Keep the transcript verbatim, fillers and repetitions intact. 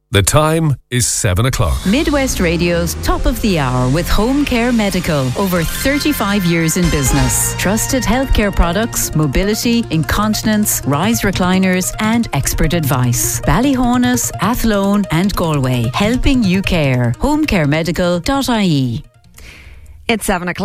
The time is seven o'clock. Midwest Radio's Top of the Hour with Home Care Medical. Over thirty-five years in business. Trusted healthcare products, mobility, incontinence, rise recliners and expert advice. Ballyhonus, Athlone and Galway. Helping you care. home care medical dot I E. It's seven o'clock.